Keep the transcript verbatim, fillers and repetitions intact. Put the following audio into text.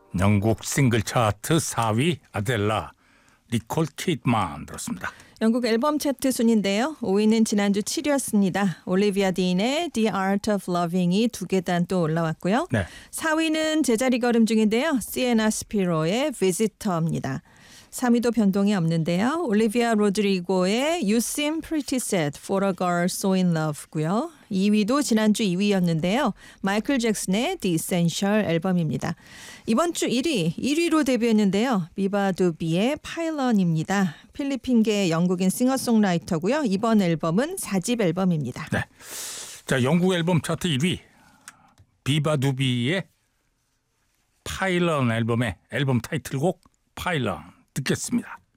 영국 싱글 차트 사 위 아델라 니콜 키드만 들었습니다. 영국 앨범 차트 순인데요. 오 위는 지난주 칠 위였습니다. 올리비아 딘의 The Art of Loving이 두 계단 또 올라왔고요. 네. 사 위는 제자리 걸음 중인데요. 시에나 스피로의 Visitor입니다. 삼 위도 변동이 없는데요. 올리비아 로드리고의 You Seem Pretty Sad for a Girl So in Love고요. 이 위도 지난주 이 위였는데요. 마이클 잭슨의 The Essential 앨범입니다. 이번 주 일 위, 일 위로 데뷔했는데요. 비바 두비의 파일런입니다. 필리핀계 영국인 싱어송라이터고요. 이번 앨범은 사 집 앨범입니다. 네. 자, 영국 앨범 차트 일 위 비바 두비의 파일런 앨범의 앨범 타이틀곡 파일런 듣겠습니다.